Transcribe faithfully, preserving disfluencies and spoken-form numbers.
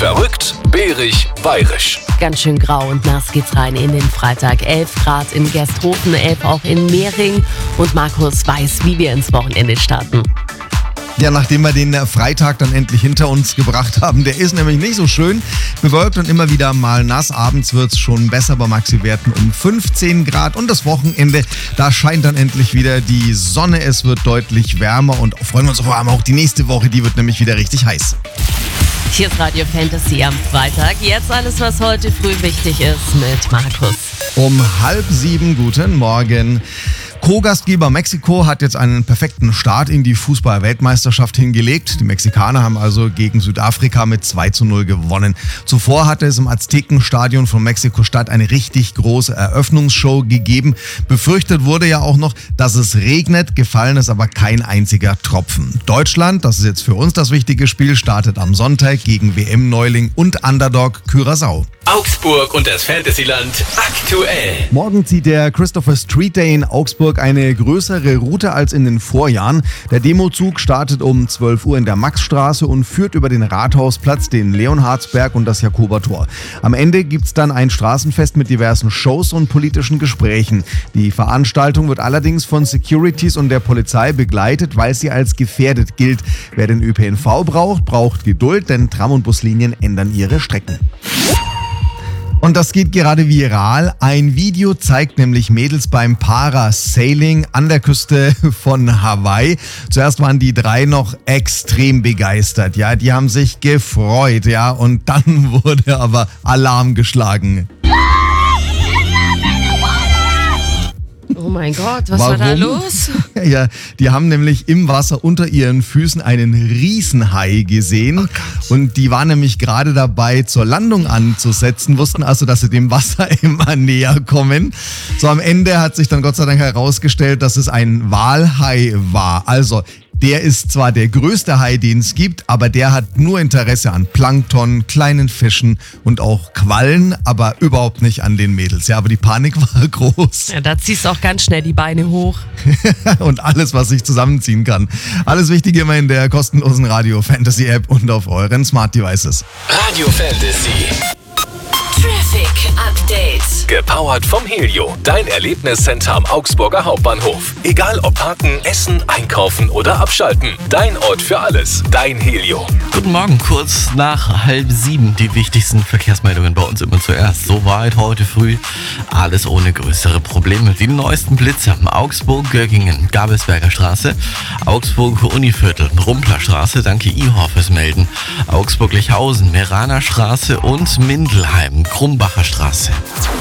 Verrückt, bärig, bayerisch. Ganz schön grau und nass geht's rein in den Freitag. elf Grad in Gersthofen, elf auch in Mehring. Und Markus weiß, wie wir ins Wochenende starten. Ja, nachdem wir den Freitag dann endlich hinter uns gebracht haben, der ist nämlich nicht so schön. Bewölkt und immer wieder mal nass. Abends wird es schon besser bei Maxi-Werten um fünfzehn Grad. Und das Wochenende, da scheint dann endlich wieder die Sonne. Es wird deutlich wärmer und freuen wir uns vor allem auch die nächste Woche. Die wird nämlich wieder richtig heiß. Hier ist Radio Fantasy am Freitag. Jetzt alles, was heute früh wichtig ist mit Markus. Um halb sieben, guten Morgen. Co-Gastgeber Mexiko hat jetzt einen perfekten Start in die Fußball-Weltmeisterschaft hingelegt. Die Mexikaner haben also gegen Südafrika mit zwei zu null gewonnen. Zuvor hatte es im Aztekenstadion von Mexiko-Stadt eine richtig große Eröffnungsshow gegeben. Befürchtet wurde ja auch noch, dass es regnet, gefallen ist aber kein einziger Tropfen. Deutschland, das ist jetzt für uns das wichtige Spiel, startet am Sonntag gegen W M-Neuling und Underdog Curaçao. Augsburg und das Fantasyland aktuell. Morgen zieht der Christopher Street Day in Augsburg eine größere Route als in den Vorjahren. Der Demozug startet um zwölf Uhr in der Maxstraße und führt über den Rathausplatz, den Leonhardsberg und das Jakobertor. Am Ende gibt's dann ein Straßenfest mit diversen Shows und politischen Gesprächen. Die Veranstaltung wird allerdings von Securities und der Polizei begleitet, weil sie als gefährdet gilt. Wer den Ö P N V braucht, braucht Geduld, denn Tram- und Buslinien ändern ihre Strecken. Und das geht gerade viral. Ein Video zeigt nämlich Mädels beim Parasailing an der Küste von Hawaii. Zuerst waren die drei noch extrem begeistert. Ja, die haben sich gefreut, ja, und dann wurde aber Alarm geschlagen. Oh mein Gott, was Warum? war da los? Ja, die haben nämlich im Wasser unter ihren Füßen einen Riesenhai gesehen. Oh und die waren nämlich gerade dabei, zur Landung anzusetzen, wussten also, dass sie dem Wasser immer näher kommen. So, am Ende hat sich dann Gott sei Dank herausgestellt, dass es ein Walhai war. Also, der ist zwar der größte Hai, den es gibt, aber der hat nur Interesse an Plankton, kleinen Fischen und auch Quallen, aber überhaupt nicht an den Mädels. Ja, aber die Panik war groß. Ja, da ziehst du auch ganz schnell die Beine hoch. Und alles, was sich zusammenziehen kann. Alles Wichtige immer in der kostenlosen Radio Fantasy App und auf euren Smart Devices. Radio Fantasy. Traffic Update. Gepowert vom Helio. Dein Erlebniscenter am Augsburger Hauptbahnhof. Egal ob parken, essen, einkaufen oder abschalten. Dein Ort für alles. Dein Helio. Guten Morgen, kurz nach halb sieben. Die wichtigsten Verkehrsmeldungen bei uns immer zuerst. Soweit heute früh. Alles ohne größere Probleme. Die neuesten Blitze. Augsburg-Göggingen, Gabelsberger Straße. Augsburg-Univiertel, Rumpler Straße. Danke Ihor fürs Melden. Augsburg-Lechhausen, Meraner Straße und Mindelheim, Krumbacher Straße.